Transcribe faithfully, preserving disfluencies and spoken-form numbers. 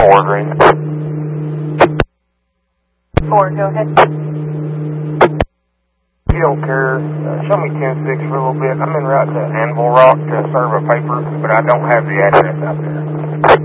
ordering. Four, go ahead. If you don't care, uh, show me ten six for a little bit. I'm en route to Anvil Rock to serve a paper, but I don't have the address out there.